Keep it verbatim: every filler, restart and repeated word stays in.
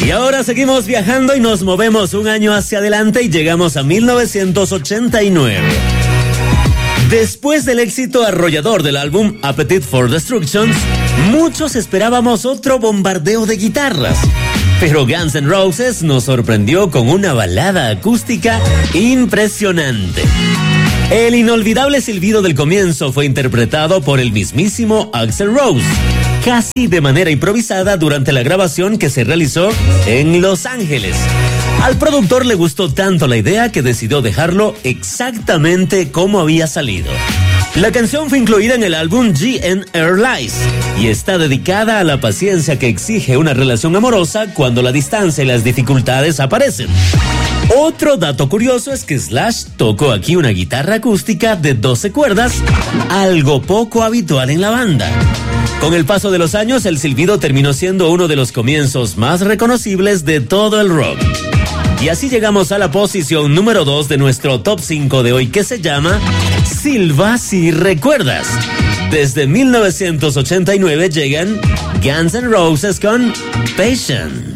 Y ahora seguimos viajando y nos movemos un año hacia adelante y llegamos a mil novecientos ochenta y nueve. Después del éxito arrollador del álbum Appetite for Destruction, muchos esperábamos otro bombardeo de guitarras. Pero Guns N' Roses nos sorprendió con una balada acústica impresionante. El inolvidable silbido del comienzo fue interpretado por el mismísimo Axl Rose, casi de manera improvisada durante la grabación que se realizó en Los Ángeles. Al productor le gustó tanto la idea que decidió dejarlo exactamente como había salido. La canción fue incluida en el álbum G N R Lies y está dedicada a la paciencia que exige una relación amorosa cuando la distancia y las dificultades aparecen. Otro dato curioso es que Slash tocó aquí una guitarra acústica de doce cuerdas, algo poco habitual en la banda. Con el paso de los años, el silbido terminó siendo uno de los comienzos más reconocibles de todo el rock. Y así llegamos a la posición número dos de nuestro top cinco de hoy, que se llama Silba si recuerdas. Desde mil novecientos ochenta y nueve llegan Guns N' Roses con Patient.